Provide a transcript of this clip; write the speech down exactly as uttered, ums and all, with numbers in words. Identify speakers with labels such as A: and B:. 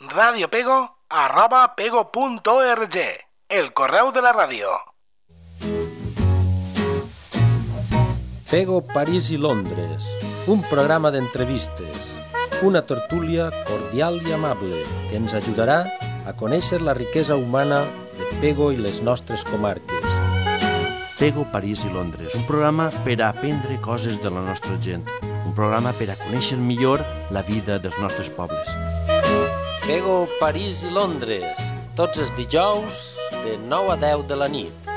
A: radiopego arroba pego punto org, el correu de la ràdio.
B: Pego, París i Londres, un programa d'entrevistes, una tertúlia cordial i amable que ens ajudarà a conèixer la riquesa humana de Pego i les nostres comarques.
C: Pego, París i Londres, un programa per a aprendre coses de la nostra gent, un programa per a conèixer millor la vida dels nostres pobles.
B: Pego, París i Londres, tots els dijous de nou a deu de la nit.